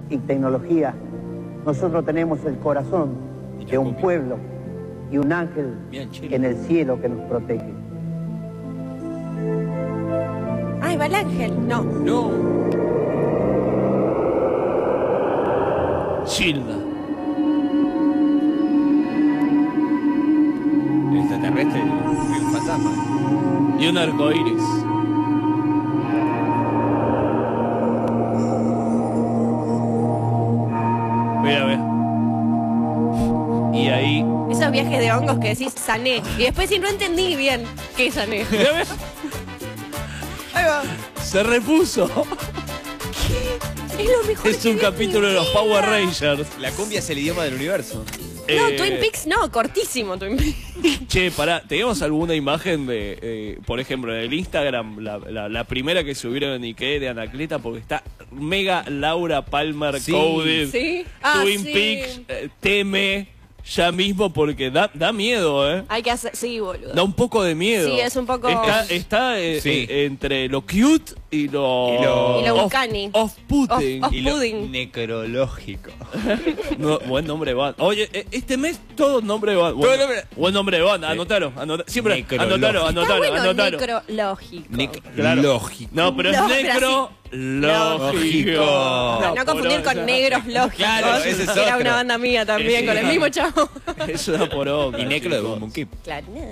y tecnología, nosotros tenemos el corazón de un pueblo y un ángel en el cielo que nos protege. Ay, va el ángel. No. No. Gilda. El extraterrestre, el fantasma. Y un arcoíris. Mira, ve. Y ahí. Esos viajes de hongos que decís sané. Y después si no entendí bien qué sané. Mira, ve. Ahí va. Se repuso. Es lo mejor. Es un capítulo de los Power Rangers. La cumbia es el idioma del universo. No, Twin Peaks no, cortísimo Twin Peaks. Che, pará, ¿teníamos alguna imagen de, por ejemplo, en el Instagram, la primera que subieron en Ikea de Anacleta, porque está mega Laura Palmer Sí. coded, Sí. Twin Sí. Peaks, teme ya mismo porque da miedo, Hay que hacer, sí, boludo. Da un poco de miedo. Sí, es un poco- Está Sí. entre lo cute y lo... Y lo off-putting. Off- Y lo Pudding. necrológico. No, buen nombre de band. Oye, este mes todo nombre de band. Todo nombre- Buen nombre de band, anotalo. Siempre Necrológico. anotalo. Está bueno, anotalo. necrológico. Claro. Necrológico. No, pero es No, pero necro Lógico. No confundir con negros lógicos. Claro, ese es que era otro. una banda mía también, Sí. con el mismo chavo. Es una poronga. Y necro de chicos. Boom Boom Kid. Claro, no.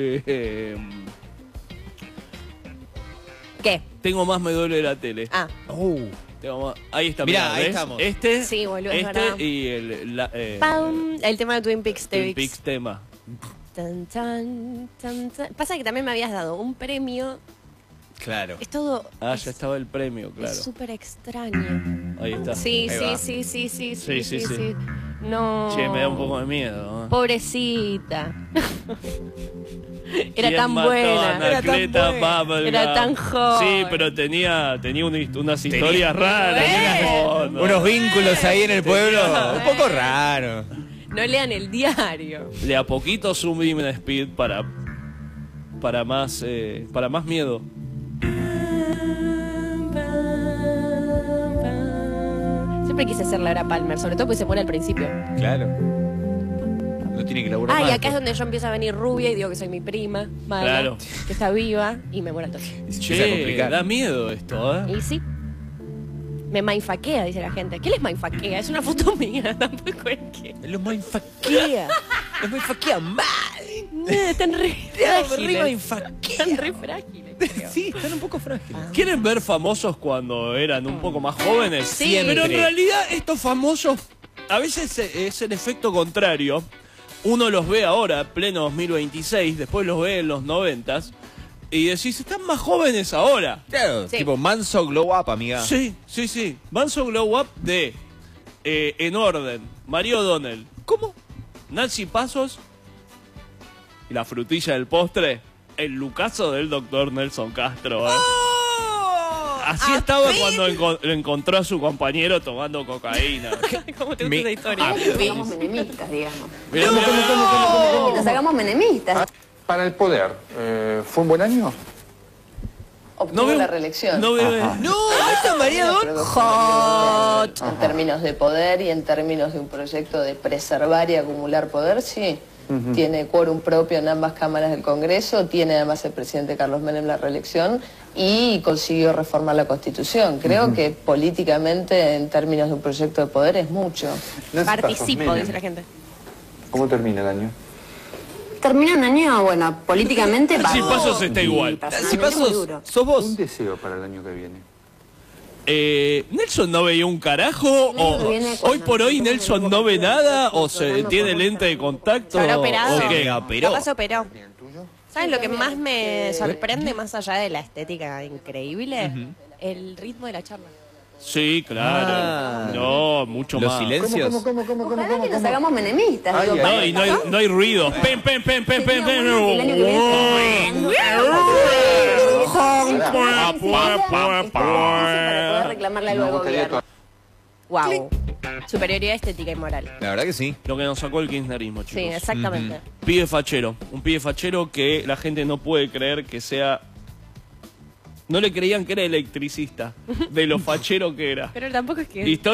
¿Qué? Tengo más me duele la tele. Ah, Tengo más- ahí está. Mirá, ahí ¿ves? estamos. Este, Sí, boludo, es verdad. y el pam, el tema de Twin Peaks. Twin Peaks tema. Tan, tan, tan, tan. Pasa que también me habías dado un premio. Claro. Es todo. Ah, ya estaba el premio, Es claro. súper extraño. Ahí está. Sí, Ahí sí, va. sí, sí, sí, Sí, sí, sí. No. Che, me da un poco de miedo. Pobrecita. Era ¿Quién tan mató a buena. Anacleta Bubblegum? Era tan joven. Sí, pero tenía unas historias raras. Bueno. Unos vínculos ahí en el pueblo. Tenía- Un poco raro. No lean el diario. De a poquito subí en speed para más miedo. Siempre quise ser Laura Palmer, sobre todo porque se pone al principio. Claro. No tiene que laburar Ah, y más. acá es donde yo empiezo a venir rubia y digo que soy mi prima, Mala, Claro. que está viva y me muero al toque. Y se empieza a Che, complicar. da miedo esto, ¿eh? Y sí. Me mindfaquea, dice la gente. ¿Qué les mindfaquea? Es una foto mía, tampoco es que. Los mindfaquea. Los mindfaquea mal. Están re frágiles. Están mindfaquea. re frágiles. creo. Sí, están un poco frágiles. ¿Quieren ver famosos cuando eran un poco más jóvenes? Sí. Siempre. Pero en realidad estos famosos, a veces es el efecto contrario. Uno los ve ahora, pleno 2026, después los ve en los 90s, y decís, están más jóvenes ahora. Claro, Sí. tipo manso glow up, amiga. Sí, sí, sí. Manso Glow Up de, en orden, Mario O'Donnell. ¿Cómo? Nancy Pasos, y la frutilla del postre, el Lucaso del doctor Nelson Castro. Así estaba cuando lo encontró a su compañero tomando cocaína. ¿Cómo te gusta Mi- esa historia? Nos hagamos menemistas, digamos. Mirá, mirá. Que nos hagamos menemistas. Para el poder, ¿fue un buen año? Obtuvo veo- la reelección. no veo- No, esta María Don. Hot. En términos de poder y en términos de un proyecto de preservar y acumular poder, sí. Tiene quórum propio en ambas cámaras del Congreso, tiene además el presidente Carlos Menem la reelección y consiguió reformar la Constitución. Creo que políticamente, en términos de un proyecto de poder, es mucho. Participo, dice la gente. ¿Cómo termina el año? Termina un año, bueno, políticamente Si Pasos está igual. Si pasos, sos vos. Un deseo para el año que viene. ¿Nelson no veía un carajo? ¿O Viene hoy por hoy cuando- Nelson no ve nada? ¿O se tiene lente de contacto? ¿Se habrá operado? ¿O qué? Capaz se operó. ¿Sabes lo que más me sorprende, más allá de la estética increíble? El ritmo de la charla. Sí, claro. Ah. No, mucho Los más. silencios. Ojalá que nos hagamos menemistas. Ay, digo, ay, No, para- y no hay ruido. Pen, pen, pen, pen, pen, pen. El año que viene. Para poder reclamarle algo al gobierno. Wow. Superioridad estética y moral. La verdad que sí. Lo que nos sacó el kirchnerismo, chicos. Sí, exactamente. Pibe fachero. Un pibe fachero que la gente no puede creer que sea... No le creían que era electricista. De lo fachero que era. Pero tampoco es que...